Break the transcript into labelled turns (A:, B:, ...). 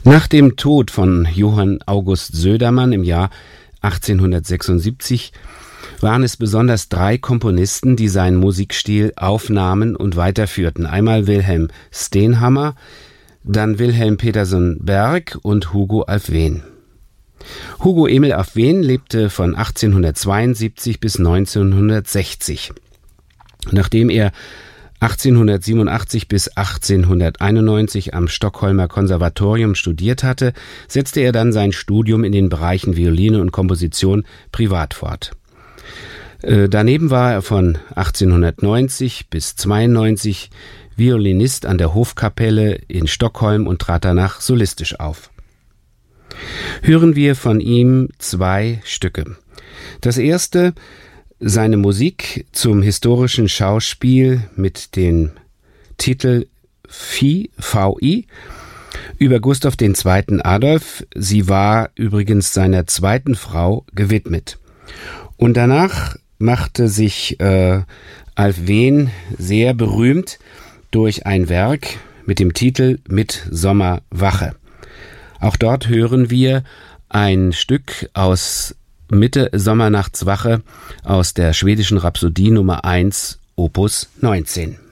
A: Nach dem Tod von Johann August Södermann im Jahr 1876 waren es besonders 3 Komponisten, die seinen Musikstil aufnahmen und weiterführten. Einmal Wilhelm Stenhammar, dann Wilhelm Peterson Berg und Hugo Aufven. Hugo Emil Aufven lebte von 1872 bis 1960. Nachdem er 1887 bis 1891 am Stockholmer Konservatorium studiert hatte, setzte er dann sein Studium in den Bereichen Violine und Komposition privat fort. Daneben war er von 1890 bis 92 Violinist an der Hofkapelle in Stockholm und trat danach solistisch auf. Hören wir von ihm 2 Stücke. Das erste, seine Musik zum historischen Schauspiel mit dem Titel VI über Gustav II. Adolf. Sie war übrigens seiner 2. Frau gewidmet. Und danach machte sich Aufven sehr berühmt durch ein Werk mit dem Titel Mittsommerwache. Auch dort hören wir ein Stück aus Mitte-Sommernachtswache aus der schwedischen Rhapsodie Nummer 1, Opus 19.